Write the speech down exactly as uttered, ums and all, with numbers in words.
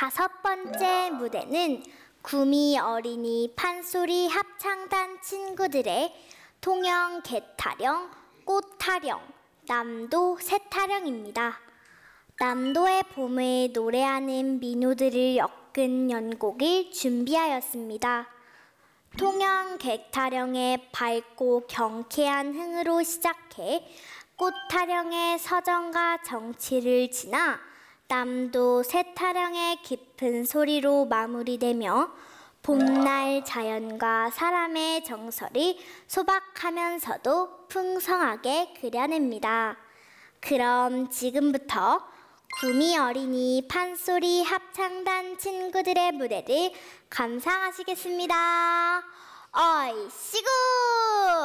다섯 번째 무대는 구미 어린이 판소리 합창단 친구들의 통영 개타령, 꽃타령, 남도 새타령입니다. 남도의 봄을 노래하는 민요들을 엮은 연곡을 준비하였습니다. 통영 개타령의 밝고 경쾌한 흥으로 시작해 꽃타령의 서정과 정치를 지나 남도 새타령의 깊은 소리로 마무리되며 봄날 자연과 사람의 정서를 소박하면서도 풍성하게 그려냅니다. 그럼 지금부터 구미 어린이 판소리 합창단 친구들의 무대를 감상하시겠습니다. 얼씨구!